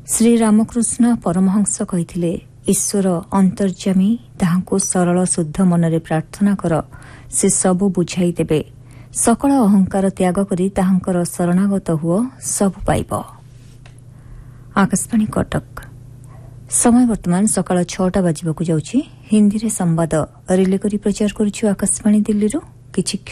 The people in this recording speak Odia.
ଶ୍ରୀରାମକୃଷ୍ଣ ପରମହଂସ କହିଥିଲେ, ଈଶ୍ୱର ଅନ୍ତର୍ଯ୍ୟାମୀ, ତାହାଙ୍କୁ ସରଳ ଶୁଦ୍ଧ ମନରେ ପ୍ରାର୍ଥନା କର, ସେ ସବୁ ବୁଝାଇ ଦେବେ। ସକଳ ଅହଙ୍କାର ତ୍ୟାଗ କରି ତାହାଙ୍କର ଶରଣାଗତ ହୁଅ, ସବୁ ପାଇବ। ଆକାଶବାଣୀ କଟକ। ସମୟ ବର୍ତ୍ତମାନ ସକାଳ 6ଟା ବାଜିବାକୁ ଯାଉଛି। ହିନ୍ଦୀରେ ସମ୍ବାଦ ରିଲେ କରି ପ୍ରଚାର କରୁଛୁ ଆକାଶବାଣୀ ଦିଲ୍ଲୀରୁ। କିଛି